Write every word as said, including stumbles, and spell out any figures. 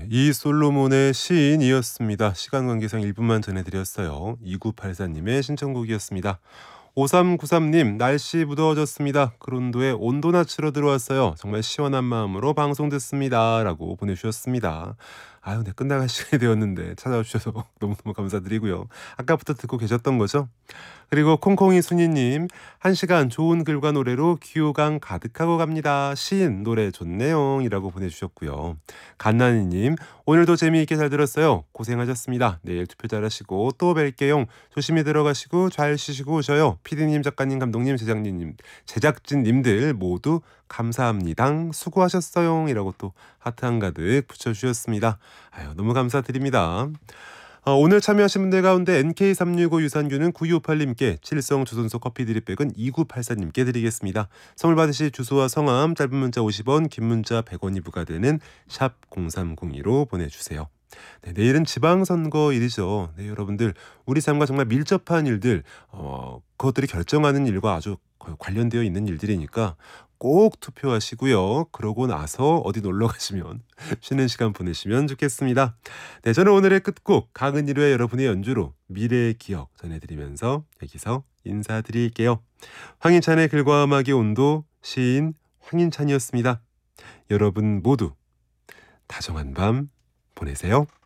네, 이 솔로몬의 시인이었습니다. 시간 관계상 일 분만 전해드렸어요. 이구팔사님의 신청곡이었습니다. 오삼구삼님, 날씨 무더워졌습니다. 그런도에 온도 낮추러 들어왔어요. 정말 시원한 마음으로 방송 듣습니다. 라고 보내주셨습니다. 아유, 네, 끝나갈 시간이 되었는데 찾아와 주셔서 너무너무 감사드리고요. 아까부터 듣고 계셨던 거죠? 그리고 콩콩이 순이님, 한 시간 좋은 글과 노래로 귀호강 가득하고 갑니다. 시인 노래 좋네요. 이라고 보내주셨고요. 갓나니님, 오늘도 재미있게 잘 들었어요. 고생하셨습니다. 내일 투표 잘하시고 또 뵐게요. 조심히 들어가시고 잘 쉬시고 오셔요. 피디님, 작가님, 감독님, 제작진님, 제작진님들 모두 감사합니다. 수고하셨어요. 이라고 또 하트 한 가득 붙여주셨습니다. 아유, 너무 감사드립니다. 어, 오늘 참여하신 분들 가운데 엔케이 삼육오 유산균은 구이오팔님께, 칠성 조선소 커피 드립백은 이구팔사님께 드리겠습니다. 선물 받으실 주소와 성함, 짧은 문자 오십 원, 긴 문자 백 원이 부과되는 샵 공삼공이로 보내주세요. 네, 내일은 지방선거일이죠. 네, 여러분들 우리 삶과 정말 밀접한 일들, 어, 그것들이 결정하는 일과 아주 관련되어 있는 일들이니까 꼭 투표하시고요. 그러고 나서 어디 놀러 가시면 쉬는 시간 보내시면 좋겠습니다. 네, 저는 오늘의 끝곡 강은일의 여러분의 연주로 미래의 기억 전해드리면서 여기서 인사드릴게요. 황인찬의 글과 음악의 온도, 시인 황인찬이었습니다. 여러분 모두 다정한 밤 보내세요.